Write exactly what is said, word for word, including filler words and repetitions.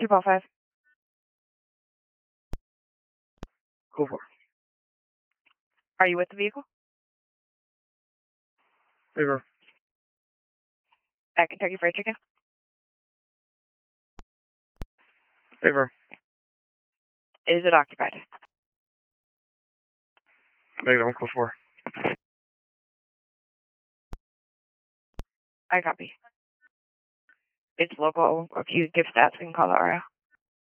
Two ball five. Go for it. Are you with the vehicle? Favor. At Kentucky Fried Chicken? Favor. Is it occupied? Negative, one call four. I copy. It's local. If you give stats, we can call the R O.